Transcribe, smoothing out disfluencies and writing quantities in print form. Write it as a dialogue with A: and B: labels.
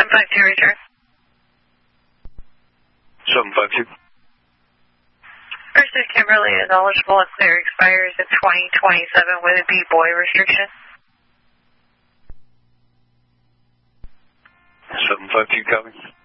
A: 752 return.
B: 752.
A: First is Kimberly is eligible and clear, expires in 2027 with a B-boy restriction.
B: 752 coming.